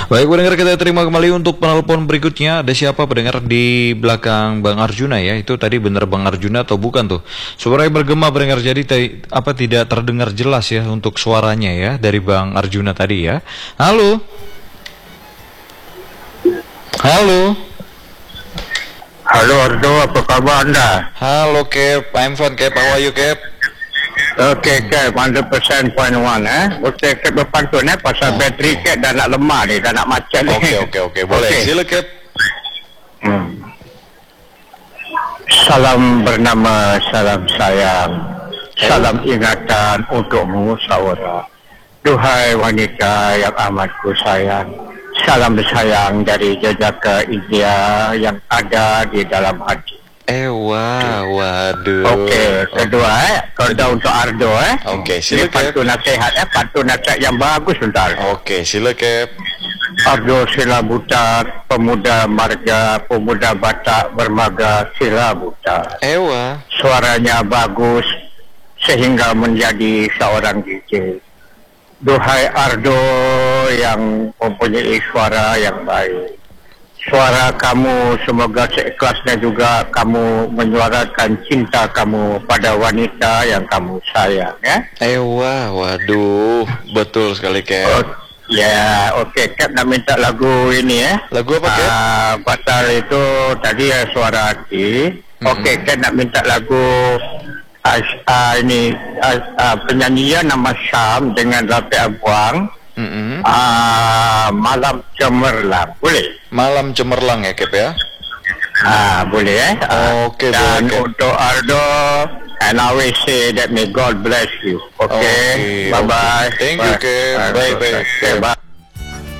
Baik pendengar, kita terima kembali untuk penelpon berikutnya. Ada siapa pendengar di belakang Bang Arjuna ya? Itu tadi benar Bang Arjuna atau bukan tuh? Suaranya bergema pendengar, jadi tidak terdengar jelas ya untuk suaranya ya dari Bang Arjuna tadi ya. Halo. Halo. Halo Ardo, apa kabar anda? Halo Cap, I'm fine Cap, how are you Cap? Okey Cap, 100.1 Okey Cap berpantun pasal bateri Cap dah nak lemah ni, dah nak macam ni. Okey, boleh. Sila Cap. Salam bernama, salam sayang, salam ingatan untukmu saudara. Duhai wanita yang amat ku sayang, salam sayang dari jejaka India yang ada di dalam hati. Waduh. Okey, kedua kode untuk Ardo Okey, sila Cap. pantun nasihat pantun nasihat yang bagus bentar. Okey, sila Cap. Ardo sila buta, pemuda marga, pemuda Batak bermarga sila buta. Suaranya bagus sehingga menjadi seorang DJ. Duhai Ardo yang mempunyai suara yang baik, suara kamu semoga seikhlasnya juga kamu menyuarakan cinta kamu pada wanita yang kamu sayang ya. Waduh, betul sekali Cap. Okey Cap nak minta lagu ini Lagu apa Cap? Pasal itu tadi suara hati. Okey Cap nak minta lagu penyanyian nama Syam dengan Rafi Abuang. Malam Cemerlang, boleh? Malam Cemerlang ya Cap ya? Boleh Okey, dan boleh, untuk Ardo, and I will say that may God bless you. Okay, bye bye. Thank you Cap. Bye. Okay, bye.